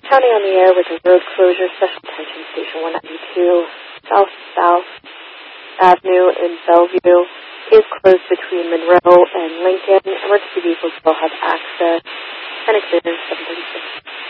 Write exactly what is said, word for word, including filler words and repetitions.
County on the air with a road closure. Special attention station one ninety-two South South Avenue in Bellevue is closed between Monroe and Lincoln. Emergency vehicles will have access. Phoenix seven thirty-six.